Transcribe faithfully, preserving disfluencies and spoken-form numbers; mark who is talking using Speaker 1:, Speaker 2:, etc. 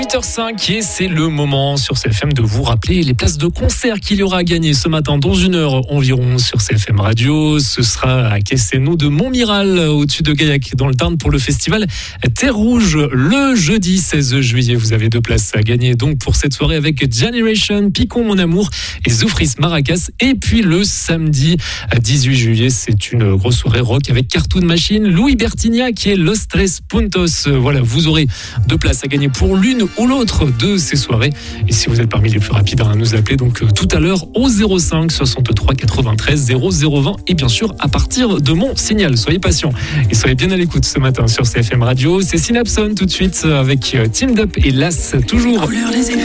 Speaker 1: huit heures cinq et c'est le moment sur C F M de vous rappeler les places de concert qu'il y aura à gagner ce matin dans une heure environ sur C F M Radio. Ce sera à Queseno de Montmiral au-dessus de Gaillac dans le Tarn pour le festival Terre Rouge le jeudi seize juillet. Vous avez deux places à gagner donc pour cette soirée avec Generation, Picon mon amour et Zoufris Maracas. Et puis le samedi dix-huit juillet, c'est une grosse soirée rock avec Cartoon Machine, Louis Bertignac et Los Tres Puntos. Voilà, vous aurez deux places à gagner pour l'une ou l'autre de ces soirées. Et si vous êtes parmi les plus rapides à nous appeler donc tout à l'heure au zéro cinq soixante-trois quatre-vingt-treize zéro zéro vingt et bien sûr à partir de mon signal. Soyez patients et soyez bien à l'écoute ce matin sur C F M Radio. C'est Synapson tout de suite avec Teamed Up et Las toujours.